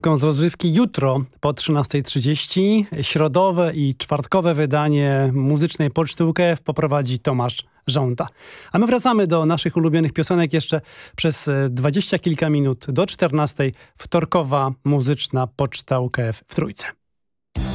Z rozrywki jutro po 13:30 środowe i czwartkowe wydanie muzycznej Poczty UKF poprowadzi Tomasz Żąda. A my wracamy do naszych ulubionych piosenek jeszcze przez 20 kilka minut do 14:00. Wtorkowa muzyczna Poczta UKF w Trójce.